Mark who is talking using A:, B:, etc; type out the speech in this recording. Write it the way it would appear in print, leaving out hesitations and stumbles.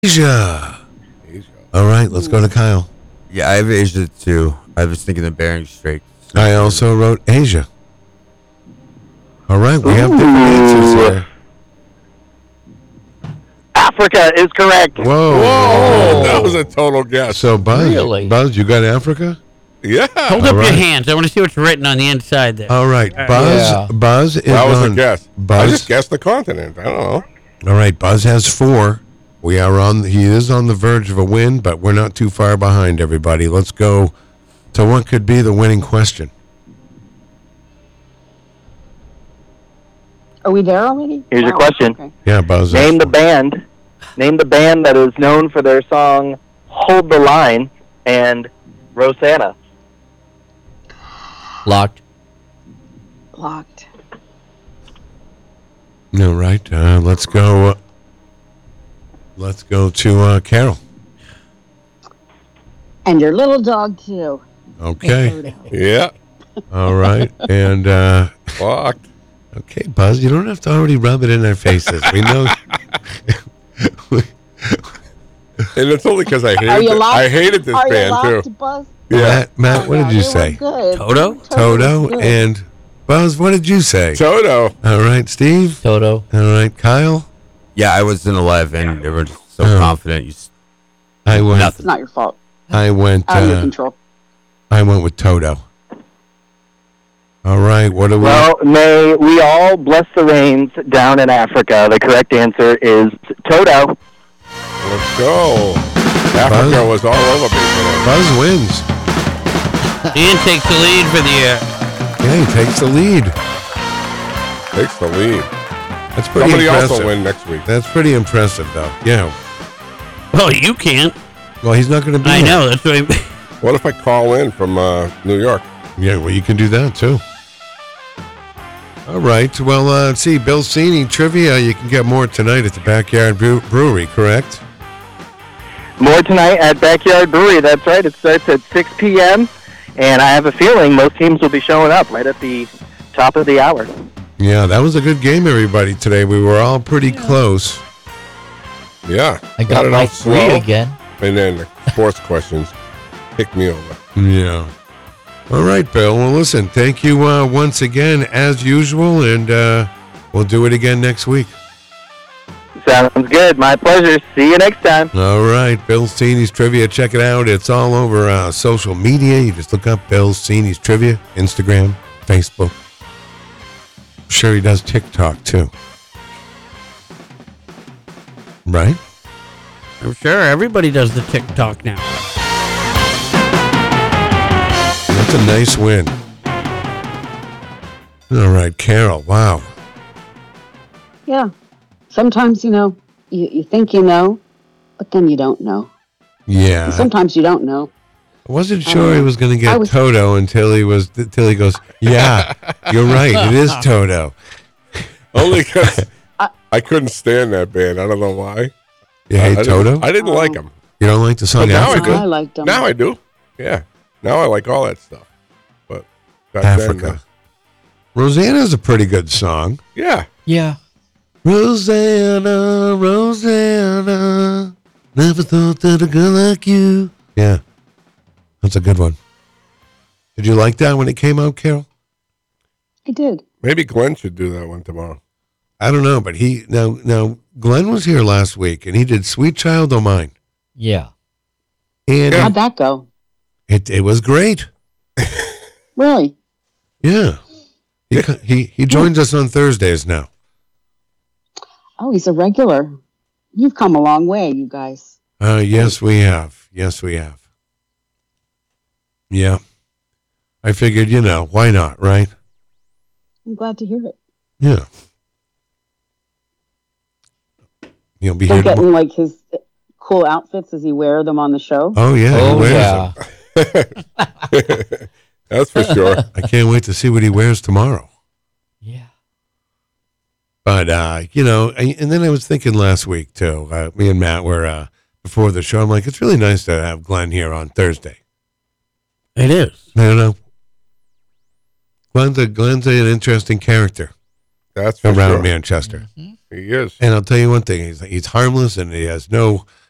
A: Asia.
B: Asia.
A: All right, let's go to Kyle.
C: Yeah, I have Asia too. I was thinking of Bering Strait.
A: I also wrote Asia. All right, we have different answers here.
D: Africa is correct.
A: Whoa.
B: Whoa, that was a total guess.
A: So, Buzz,
E: Really?
A: Buzz, you got Africa?
B: Yeah.
E: Hold up
A: All right.
E: your hands. I want to see what's written on the inside there.
A: All right, Buzz.
E: Yeah.
A: Buzz is
B: That was
A: on.
B: a guess. I
A: Buzz.
B: just guessed the continent. I don't know.
A: All right, Buzz has 4. We are on. He is on the verge of a win, but we're not too far behind. Everybody, let's go to what could be the winning question.
F: Are we there already?
D: Here's your
F: Wow,
D: question.
F: okay.
A: Yeah, Buzz.
D: Name the band. Name the band that is known for their song "Hold the Line" and "Rosanna."
E: Locked.
F: Locked.
A: No, right. Let's go. Let's go to Carol.
F: And your little dog, too.
A: Okay.
B: Yeah.
A: All right. And
B: Locked.
A: okay, Buzz, you don't have to already rub it in our faces. We know.
B: And it's only because I
F: Are
B: hated
F: you
B: it.
F: locked?
B: I hated this
F: Are you
B: band
F: locked,
B: too.
F: Buzz?
B: Yeah.
A: Matt, what
F: Oh,
A: did you
F: they were
A: say?
F: good.
E: Toto?
A: Toto
F: was good.
A: and Buzz, what did you say?
B: Toto.
A: All right, Steve.
E: Toto.
A: All right, Kyle.
C: Yeah, I was in 11. They were so
A: Oh.
C: confident.
A: I went.
F: It's not your fault.
A: I went.
F: Out of your control.
A: I went with Toto. All right, what do we?
D: Well, may we all bless the rains down in Africa. The correct answer is Toto.
B: Let's go. Africa was all over me today.
A: Buzz wins.
E: Ian takes the lead for the year.
A: Yeah, he takes the lead.
B: Takes the lead.
A: That's pretty
B: Somebody else
A: impressive.
B: will win next week.
A: That's pretty impressive, though. Yeah.
E: Well, you can't.
A: Well, he's not going to be.
E: I
A: here.
E: know. That's what I
B: What if I call in from New York?
A: Yeah, well, you can do that too. All right. Well, let's see. Bill Cini trivia. You can get more tonight at the Backyard Brewery, correct?
D: More tonight at Backyard Brewery. That's right. It starts at 6 p.m. And I have a feeling most teams will be showing up right at the top of the hour.
A: Yeah, that was a good game, everybody, today. We were all pretty close.
B: Yeah.
G: I got
B: it
G: my
B: out
G: 3
B: slow,
G: again.
B: And then the sports questions picked me over.
A: Yeah. All right, Bill. Well, listen, thank you once again, as usual, and we'll do it again next week.
D: Sounds good. My pleasure. See you next time.
A: All right, Bill Cini's Trivia. Check it out. It's all over social media. You just look up Bill Cini's Trivia, Instagram, Facebook. I'm sure he does TikTok, too. Right?
E: I'm sure everybody does the TikTok now.
A: That's a nice win. All right, Carol. Wow.
F: Yeah. Sometimes, you think you know, but then you don't know.
A: Yeah.
F: Sometimes you don't know.
A: I wasn't sure he was going to get
F: was-
A: Toto until he goes, yeah, you're right. It is Toto.
B: Only because I couldn't stand that band. I don't know why.
A: You hate
B: I
A: Toto?
B: I didn't like them.
A: You don't like the song
B: But now I
A: Africa?
F: I liked them.
B: Now I do. Yeah. Now I like all that stuff. But back then,
A: Africa. Rosanna's a pretty good song.
B: yeah.
G: Yeah.
A: Rosanna, Rosanna, never thought that a girl like you. Yeah, that's a good one. Did you like that when it came out, Carol?
F: I did.
B: Maybe Glenn should do that one tomorrow.
A: I don't know, but now Glenn was here last week and he did "Sweet Child O' Mine,"
G: Yeah.
A: and
F: How'd that go?
A: it was great.
F: Really?
A: Yeah, he joins us on Thursdays now.
F: Oh, he's a regular. You've come a long way, you guys.
A: Yes, we have. Yes, we have. Yeah, I figured, why not, right?
F: I'm glad to hear it.
A: Yeah. You'll be
F: Still
A: here tomorrow.
F: getting like his cool outfits as he wear them on the show.
A: Oh, yeah. he
G: Oh,
A: wears
G: yeah.
A: them.
B: That's for sure.
A: I can't wait to see what he wears tomorrow.
G: Yeah.
A: But, and then I was thinking last week, too. Me and Matt were, before the show, I'm like, it's really nice to have Glenn here on Thursday.
E: It is.
A: I don't know. Glenn's an interesting character
B: That's for
A: around
B: sure.
A: Manchester.
B: He is.
A: And I'll tell you one thing, he's harmless and he has no